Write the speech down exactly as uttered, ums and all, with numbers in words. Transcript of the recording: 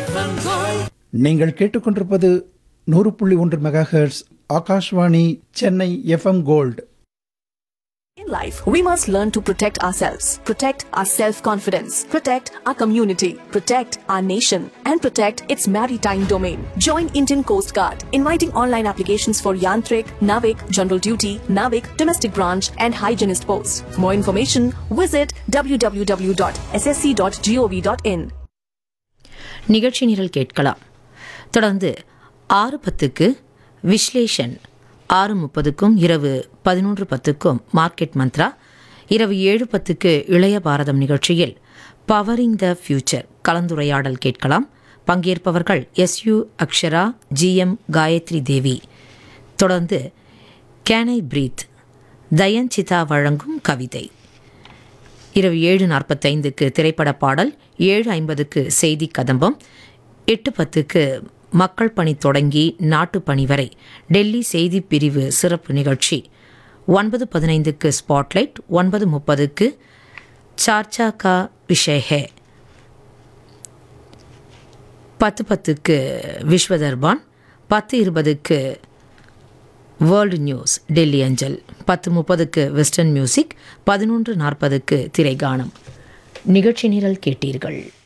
நீங்கள் கேட்டுக்கொண்டிருப்பது நூறு புள்ளி ஒன்று mega hertz Akashvani Chennai FM gold. In life, we must learn to protect ourselves, protect our self-confidence, protect our community, protect our nation, and protect its maritime domain. Join Indian Coast Guard, inviting online applications for Yantrik, Navik, General Duty, Navik, Domestic Branch, and Hygienist Post. For more information, visit w w w dot s s c dot gov dot in. நிகழ்ச்சி நிரல் கேட்கலாம். தொடர்ந்து ஆறு பத்துக்கு விஸ்லேஷன், ஆறு முப்பதுக்கும் இரவு பதினொன்று பத்துக்கும் மார்க்கெட் மந்த்ரா, இரவு ஏழு பத்துக்கு இளைய பாரதம் நிகழ்ச்சியில் பவரிங் த ஃபியூச்சர் கலந்துரையாடல் கேட்கலாம். பங்கேற்பவர்கள் S U Akshara, G M Gayatri தேவி. தொடர்ந்து கேன் ஐ பிரீத், தயன்சிதா வழங்கும் கவிதை. இரவு ஏழு நாற்பத்தைந்துக்கு திரைப்பட பாடல், ஏழு ஐம்பதுக்கு செய்தி கதம்பம், எட்டு பத்துக்கு மக்கள் பணி தொடங்கி நாட்டு பணி வரை டெல்லி செய்தி பிரிவு சிறப்பு நிகழ்ச்சி, ஒன்பது பதினைந்துக்கு ஸ்பாட்லைட், ஒன்பது முப்பதுக்கு சார்ச்சா கா விஷய் ஹே, பத்து பத்துக்கு விஸ்வதர்பான், பத்து இருபதுக்கு வேர்ல்டு நியூஸ் டெல்லி அஞ்சல், பத்து முப்பதுக்கு வெஸ்டர்ன் மியூசிக், பதினொன்று நாற்பதுக்கு திரைகானம். நிகழ்ச்சி நிரல் கேட்டீர்கள்.